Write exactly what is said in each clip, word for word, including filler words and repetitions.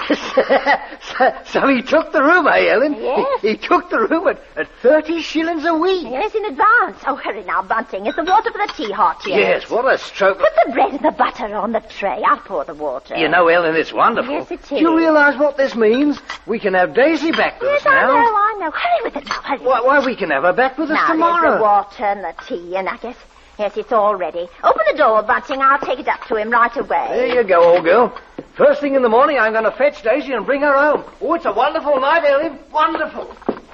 so, so he took the room, eh, Ellen? Yes. He, he took the room at, at thirty shillings a week. Yes, in advance. Oh, hurry now, Bunting. Is the water for the tea hot yet? Yes, what a stroke. Put the bread and the butter on the tray. I'll pour the water. You know, Ellen, it's wonderful. Yes, it is. Do you realise what this means? We can have Daisy back with Yes, us now. I know, I know. Hurry with it now, hurry. Why, why, we can have her back with us now, tomorrow. There's the water and the tea, and I guess... Yes, it's all ready. Open the door, Bunting. I'll take it up to him right away. There you go, old girl. First thing in the morning, I'm going to fetch Daisy and bring her home. Oh, it's a wonderful night, Ellen. Wonderful.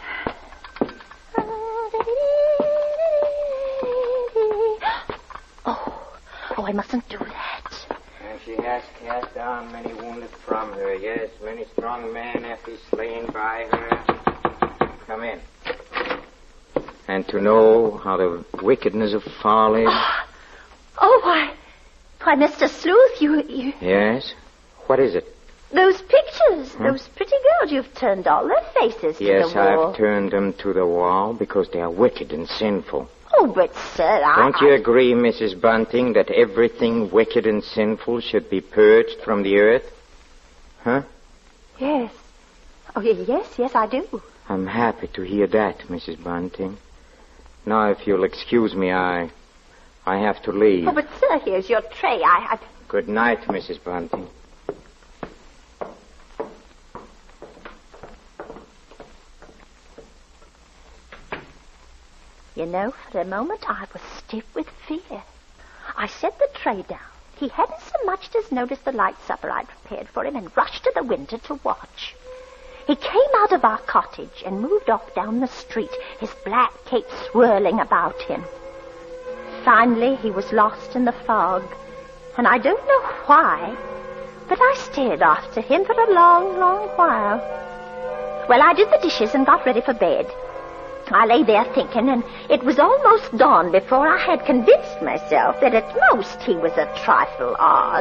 Oh, oh, I mustn't do that. And she has cast down many wounded from her. Yes, many strong men have been slain by her. Come in. And to know how the wickedness of folly... Oh, why... Why, Mister Sleuth, you... you... Yes? What is it? Those pictures, hmm? Those pretty girls, you've turned all their faces to yes, the wall. I've turned them to the wall because they are wicked and sinful. Oh, but, sir, I... Don't you agree, Missus Bunting, that everything wicked and sinful should be purged from the earth? Huh? Yes. Oh, yes, yes, I do. I'm happy to hear that, Missus Bunting. Now, if you'll excuse me, I... I have to leave. Oh, but, sir, here's your tray. I... I... Good night, Missus Bunting. You know, for a moment I was stiff with fear. I set the tray down. He hadn't so much as noticed the light supper I'd prepared for him and rushed to the window to watch. He came out of our cottage and moved off down the street, his black cape swirling about him. Finally, he was lost in the fog, and I don't know why, but I stared after him for a long, long while. Well, I did the dishes and got ready for bed. I lay there thinking, and it was almost dawn before I had convinced myself that at most he was a trifle odd.